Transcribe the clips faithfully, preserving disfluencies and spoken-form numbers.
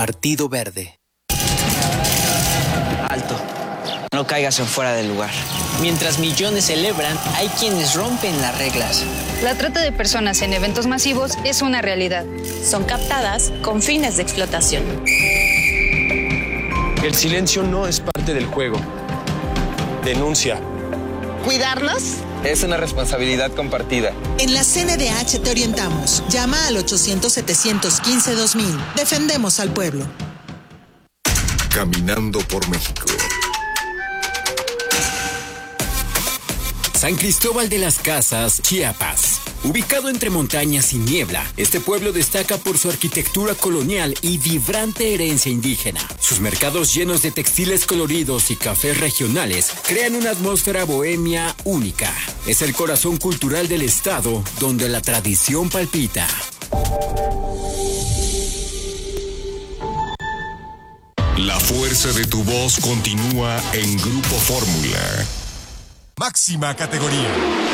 Partido Verde. Alto. No caigas en fuera del lugar. Mientras millones celebran, hay quienes rompen las reglas. La trata de personas en eventos masivos es una realidad. Son captadas con fines de explotación. El silencio no es parte del juego. Denuncia. ¿Cuidarnos? Es una responsabilidad compartida. En la C N D H te orientamos. Llama al ochocientos, setecientos quince, dos mil. Defendemos al pueblo. Caminando por México. San Cristóbal de las Casas, Chiapas. Ubicado entre montañas y niebla, este pueblo destaca por su arquitectura colonial y vibrante herencia indígena. Sus mercados llenos de textiles coloridos y cafés regionales crean una atmósfera bohemia única. Es el corazón cultural del estado, donde la tradición palpita. La fuerza de tu voz continúa en Grupo Fórmula. Máxima categoría.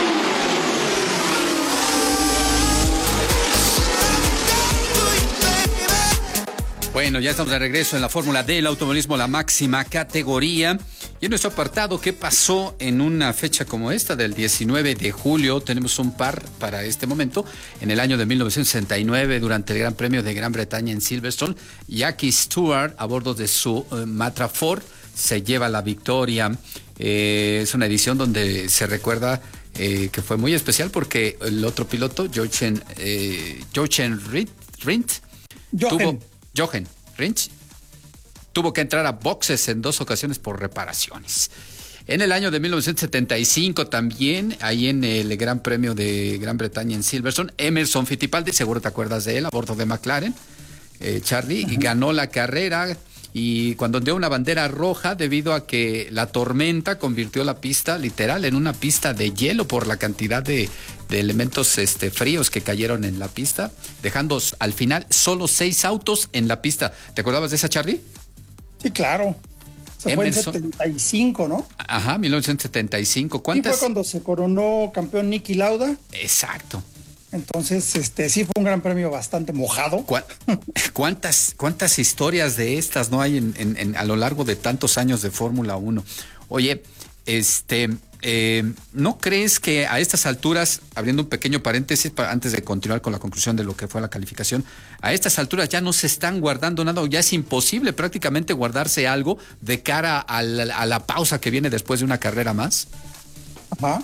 Bueno, ya estamos de regreso en la Fórmula del automovilismo, la máxima categoría. Y en nuestro apartado, ¿qué pasó en una fecha como esta del diecinueve de julio? Tenemos un par para este momento. En el año de mil novecientos sesenta y nueve, durante el Gran Premio de Gran Bretaña en Silverstone, Jackie Stewart, a bordo de su uh, Matra Ford, se lleva la victoria. Eh, es una edición donde se recuerda eh, que fue muy especial porque el otro piloto, Jochen, eh, Jochen Rindt, Rindt tuvo, Jochen Rindt, tuvo que entrar a boxes en dos ocasiones por reparaciones. En el año de mil novecientos setenta y cinco también, ahí en el Gran Premio de Gran Bretaña en Silverstone, Emerson Fittipaldi, seguro te acuerdas de él, a bordo de McLaren, eh, Charlie, uh-huh. y ganó la carrera. Y cuando dio una bandera roja, debido a que la tormenta convirtió la pista literal en una pista de hielo por la cantidad de, de elementos este, fríos que cayeron en la pista, dejando al final solo seis autos en la pista. ¿Te acordabas de esa, Charlie? Sí, claro. Se fue en setenta y cinco, ¿no? Ajá, mil novecientos setenta y cinco. ¿Cuántas? Sí, fue cuando se coronó campeón Niki Lauda. Exacto. Entonces, este, sí fue un gran premio bastante mojado. ¿Cuántas, cuántas historias de estas no hay en, en, en, a lo largo de tantos años de Fórmula uno? Oye, este, eh, ¿no crees que a estas alturas, abriendo un pequeño paréntesis para, antes de continuar con la conclusión de lo que fue la calificación, a estas alturas ya no se están guardando nada, o ya es imposible prácticamente guardarse algo de cara a la, a la pausa que viene después de una carrera más? Ajá.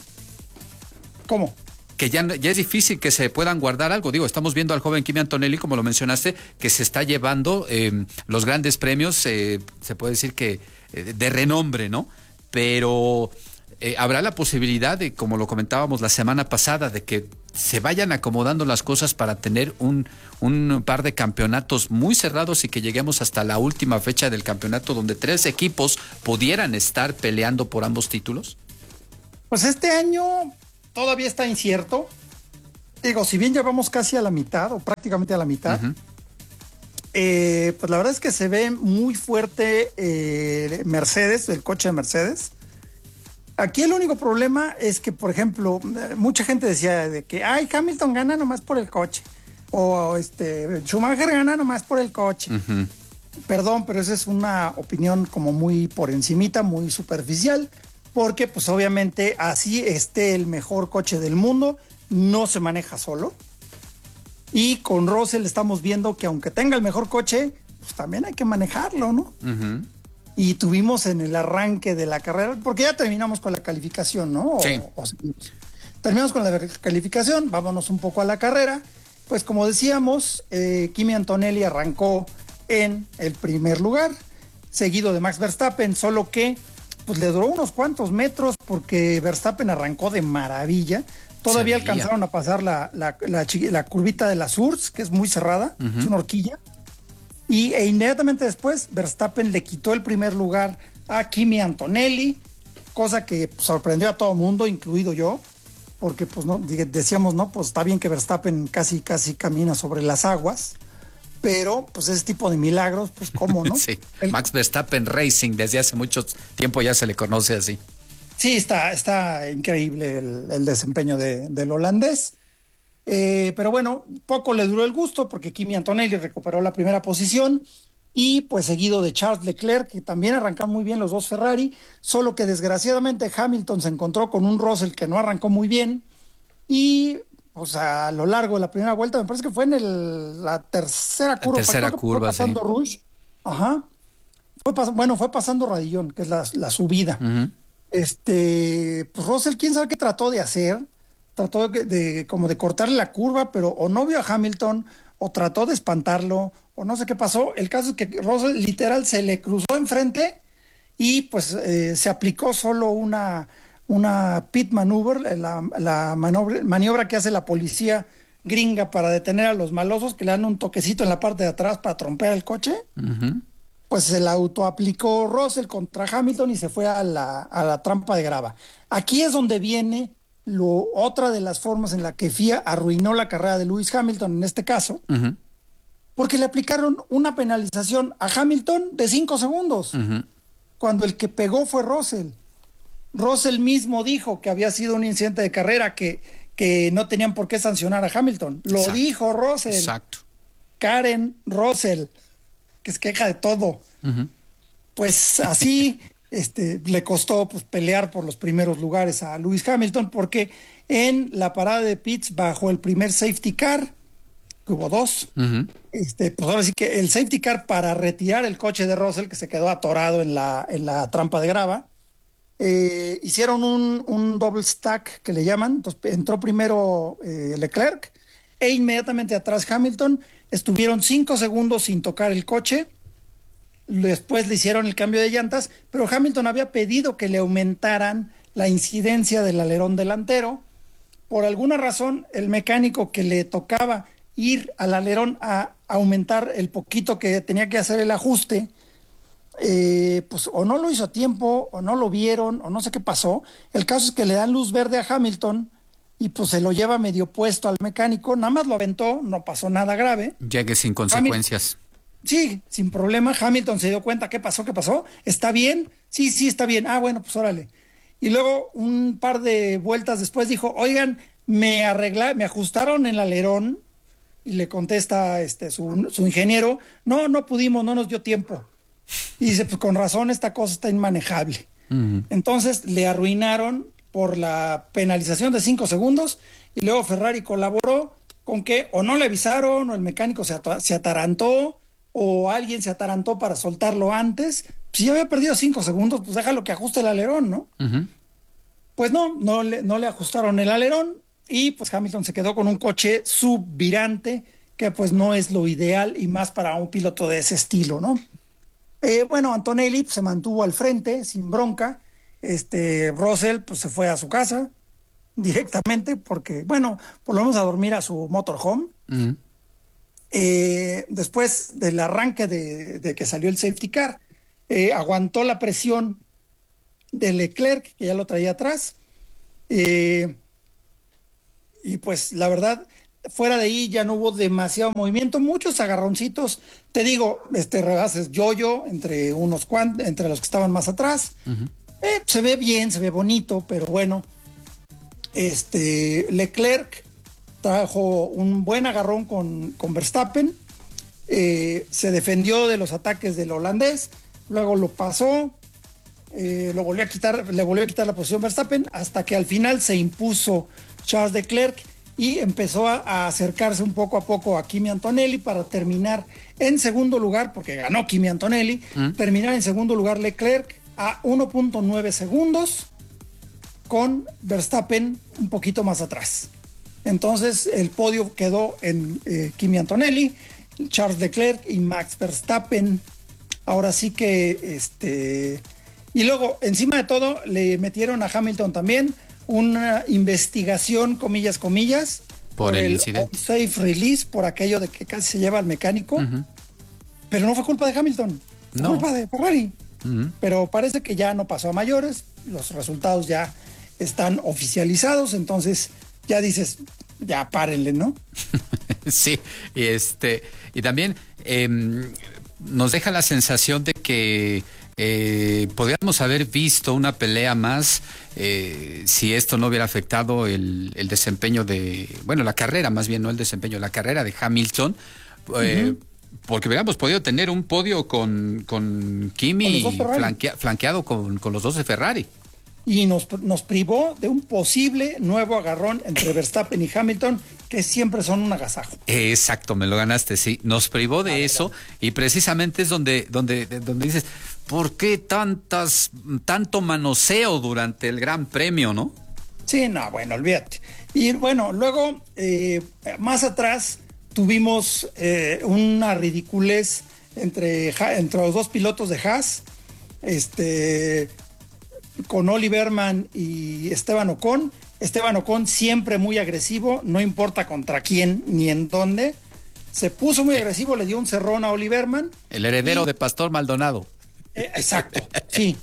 ¿Cómo? Que ya, ya es difícil que se puedan guardar algo. Digo, estamos viendo al joven Kimi Antonelli, como lo mencionaste, que se está llevando eh, los grandes premios, eh, se puede decir que eh, de renombre, ¿no? Pero eh, habrá la posibilidad de, como lo comentábamos la semana pasada, de que se vayan acomodando las cosas para tener un, un par de campeonatos muy cerrados y que lleguemos hasta la última fecha del campeonato donde tres equipos pudieran estar peleando por ambos títulos. Pues este año todavía está incierto. Digo, si bien ya vamos casi a la mitad o prácticamente a la mitad, uh-huh. eh, pues la verdad es que se ve muy fuerte eh, Mercedes, el coche de Mercedes. Aquí el único problema es que, por ejemplo, mucha gente decía de que ay, Hamilton gana nomás por el coche, o este Schumacher gana nomás por el coche. Uh-huh. Perdón, pero esa es una opinión como muy por encimita, muy superficial. Porque pues obviamente así esté el mejor coche del mundo, no se maneja solo. Y con Russell estamos viendo que aunque tenga el mejor coche, pues también hay que manejarlo, ¿no? Uh-huh. Y tuvimos en el arranque de la carrera, porque ya terminamos con la calificación, ¿no? Sí. O, o, terminamos con la calificación, vámonos un poco a la carrera. Pues como decíamos, eh, Kimi Antonelli arrancó en el primer lugar, seguido de Max Verstappen, solo que pues le duró unos cuantos metros porque Verstappen arrancó de maravilla. Todavía Sabía. alcanzaron a pasar la, la, la, la curvita de la Surs, que es muy cerrada, uh-huh. es una horquilla. Y e inmediatamente después Verstappen le quitó el primer lugar a Kimi Antonelli, cosa que pues, sorprendió a todo el mundo, incluido yo, porque pues no decíamos, no, pues está bien que Verstappen casi casi camina sobre las aguas, pero pues ese tipo de milagros, pues cómo, ¿no? Sí, el... Max Verstappen Racing, desde hace mucho tiempo ya se le conoce así. Sí, está, está increíble el, el desempeño de, del holandés. Eh, pero bueno, poco le duró el gusto porque Kimi Antonelli recuperó la primera posición y pues seguido de Charles Leclerc, que también arrancaron muy bien los dos Ferrari, solo que desgraciadamente Hamilton se encontró con un Russell que no arrancó muy bien, y pues a lo largo de la primera vuelta, me parece que fue en el, la tercera curva, la tercera curva, fue pasando sí. Rouge, ajá, fue pas- bueno, fue pasando Radillón, que es la, la subida. Uh-huh. Este, pues Russell, quién sabe qué trató de hacer, trató de, de como de cortarle la curva, pero o no vio a Hamilton, o trató de espantarlo, o no sé qué pasó. El caso es que Russell literal se le cruzó enfrente y pues eh, se aplicó solo una, una pit maneuver, la, la maniobra, maniobra que hace la policía gringa para detener a los malosos, que le dan un toquecito en la parte de atrás para trompear el coche. Uh-huh. Pues se la autoaplicó Russell contra Hamilton y se fue a la, a la trampa de grava. Aquí es donde viene lo, otra de las formas en la que F I A arruinó la carrera de Lewis Hamilton en este caso, uh-huh. porque le aplicaron una penalización a Hamilton de cinco segundos, uh-huh. cuando el que pegó fue Russell. Russell mismo dijo que había sido un incidente de carrera, que, que no tenían por qué sancionar a Hamilton. Lo Exacto. dijo Russell. Exacto. Karen Russell, que se queja de todo. Uh-huh. Pues así este, le costó pues, pelear por los primeros lugares a Lewis Hamilton, porque en la parada de pits bajo el primer safety car, que hubo dos, uh-huh. este, pues ahora sí que el safety car para retirar el coche de Russell, que se quedó atorado en la, en la trampa de grava, eh, hicieron un, un double stack que le llaman. Entonces entró primero eh, Leclerc e inmediatamente atrás Hamilton. Estuvieron cinco segundos sin tocar el coche. Después le hicieron el cambio de llantas, pero Hamilton había pedido que le aumentaran la incidencia del alerón delantero. Por alguna razón, el mecánico que le tocaba ir al alerón a aumentar el poquito que tenía que hacer el ajuste, eh, pues o no lo hizo a tiempo, o no lo vieron, o no sé qué pasó. El caso es que le dan luz verde a Hamilton y pues se lo lleva medio puesto al mecánico, nada más lo aventó, no pasó nada grave. Llegue sin consecuencias. Hamil- sí, sin problema. Hamilton se dio cuenta, ¿qué pasó? ¿Qué pasó? ¿Está bien? Sí, sí, está bien. Ah, bueno, pues órale. Y luego un par de vueltas después dijo, oigan, me arregla, me ajustaron el alerón. Y le contesta este su, su ingeniero, no, no pudimos, no nos dio tiempo. Y dice, pues con razón, esta cosa está inmanejable. Uh-huh. Entonces le arruinaron por la penalización de cinco segundos, y luego Ferrari colaboró con que o no le avisaron, o el mecánico se, at- se atarantó, o alguien se atarantó para soltarlo antes. Si ya había perdido cinco segundos, pues déjalo que ajuste el alerón, ¿no? Uh-huh. Pues no, no le, no le ajustaron el alerón, y pues Hamilton se quedó con un coche subvirante, que pues no es lo ideal, y más para un piloto de ese estilo, ¿no? Eh, bueno, Antonelli pues, se mantuvo al frente, sin bronca. Este, Russell pues se fue a su casa directamente, porque, bueno, por lo menos a dormir a su motorhome. Uh-huh. Eh, después del arranque de, de que salió el safety car, eh, aguantó la presión de Leclerc, que ya lo traía atrás. Eh, y pues la verdad, fuera de ahí ya no hubo demasiado movimiento, muchos agarroncitos, te digo, este rebases yo-yo entre unos cuantos, entre los que estaban más atrás. Uh-huh. Eh, se ve bien, se ve bonito, pero bueno, este Leclerc trajo un buen agarrón con, con Verstappen, eh, se defendió de los ataques del holandés, luego lo pasó, eh, lo volvió a quitar, le volvió a quitar la posición Verstappen, hasta que al final se impuso Charles Leclerc y empezó a, a acercarse un poco a poco a Kimi Antonelli para terminar en segundo lugar, porque ganó Kimi Antonelli, ¿Mm? terminar en segundo lugar Leclerc a uno punto nueve segundos, con Verstappen un poquito más atrás. Entonces el podio quedó en eh, Kimi Antonelli, Charles Leclerc y Max Verstappen. Ahora sí que este y luego encima de todo le metieron a Hamilton también una investigación, comillas, comillas, por, por el, el incidente. Safe release, por aquello de que casi se lleva al mecánico. Uh-huh. Pero no fue culpa de Hamilton, fue no. culpa de Ferrari. Uh-huh. Pero parece que ya no pasó a mayores, los resultados ya están oficializados, entonces ya dices, ya párenle, ¿no? Sí, y este, y también eh, nos deja la sensación de que Eh, podríamos haber visto una pelea más eh, si esto no hubiera afectado el, el desempeño de, bueno, la carrera más bien, no el desempeño, la carrera de Hamilton. Eh, uh-huh. porque hubiéramos podido tener un podio con, con Kimi Con los dos flanquea, flanqueado con, con los dos de Ferrari. Y nos, nos privó de un posible nuevo agarrón entre Verstappen y Hamilton, que siempre son un agasajo. Exacto, me lo ganaste, sí. Nos privó de eso y precisamente es donde, donde, donde dices, ¿por qué tantas, tanto manoseo durante el Gran Premio, no? Sí, no, bueno, olvídate. Y bueno, luego, eh, más atrás, tuvimos eh, una ridiculez entre, entre los dos pilotos de Haas, este, con Oliverman y Esteban Ocon. Esteban Ocon siempre muy agresivo, no importa contra quién ni en dónde. Se puso muy agresivo, le dio un cerrón a Oliverman. El heredero y, de Pastor Maldonado. Eh, exacto, sí.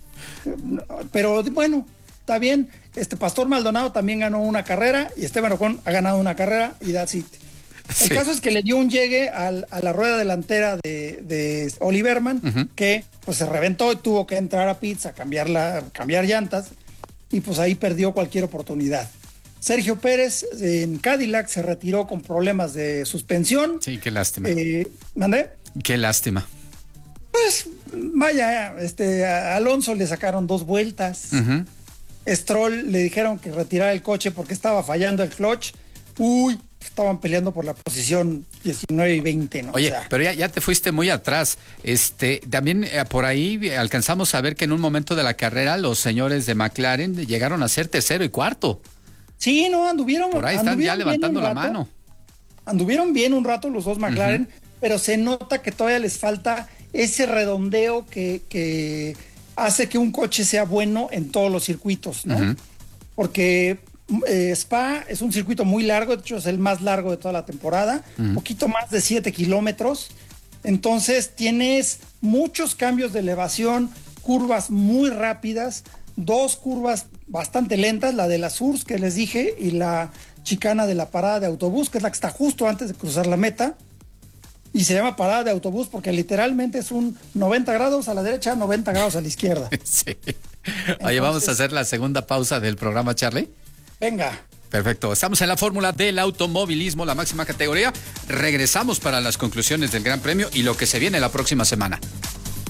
Pero bueno, está bien. Este Pastor Maldonado también ganó una carrera y Esteban Ocon ha ganado una carrera y that's it. El sí. caso es que le dio un llegue al, a la rueda delantera de, de Oliverman, uh-huh. que pues se reventó y tuvo que entrar a pits a cambiar, la, cambiar llantas y pues ahí perdió cualquier oportunidad. Sergio Pérez en Cadillac se retiró con problemas de suspensión. Sí, qué lástima. Eh, ¿Mandé? Qué lástima. Pues vaya, este, a Alonso le sacaron dos vueltas. Uh-huh. Stroll le dijeron que retirara el coche porque estaba fallando el clutch. Uy, estaban peleando por la posición diecinueve y veinte, ¿no? Oye, o sea, pero ya, ya te fuiste muy atrás. Este, también eh, por ahí alcanzamos a ver que en un momento de la carrera los señores de McLaren llegaron a ser tercero y cuarto. Sí, no, anduvieron. Por ahí están ya levantando la rato, mano. Anduvieron bien un rato los dos McLaren, uh-huh. pero se nota que todavía les falta ese redondeo que, que hace que un coche sea bueno en todos los circuitos, ¿no? Uh-huh. Porque eh, Spa es un circuito muy largo, de hecho es el más largo de toda la temporada, un uh-huh. poquito más de siete kilómetros. Entonces tienes muchos cambios de elevación, curvas muy rápidas, dos curvas bastante lentas, la de la S U R S que les dije y la chicana de la parada de autobús, que es la que está justo antes de cruzar la meta. Y se llama parada de autobús porque literalmente es un noventa grados a la derecha, noventa grados a la izquierda. Sí. Entonces, oye, vamos a hacer la segunda pausa del programa, Charlie. Venga. Perfecto. Estamos en la fórmula del automovilismo, la máxima categoría. Regresamos para las conclusiones del Gran Premio y lo que se viene la próxima semana.